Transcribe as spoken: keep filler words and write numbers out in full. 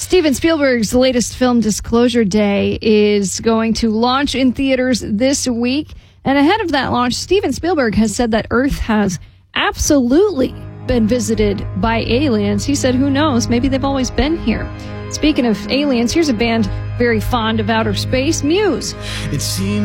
Steven Spielberg's latest film, Disclosure Day, is going to launch in theaters this week. And ahead of that launch, Steven Spielberg has said that Earth has absolutely been visited by aliens. He said, who knows, maybe they've always been here. Speaking of aliens, here's a band very fond of outer space, Muse. It seems